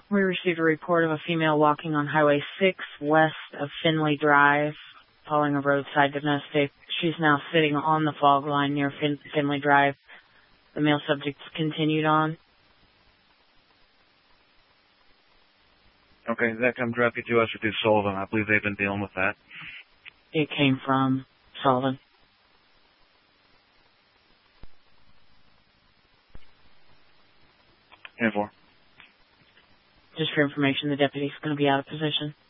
We received a report of a female walking on Highway 6 west of Finley Drive, following a roadside domestic. She's now sitting on the fog line near Finley Drive. The male subject continued on. Okay, that come directly to us through Sullivan. I believe they've been dealing with that. It came from Sullivan. And for? Just for information, the deputy's going to be out of position.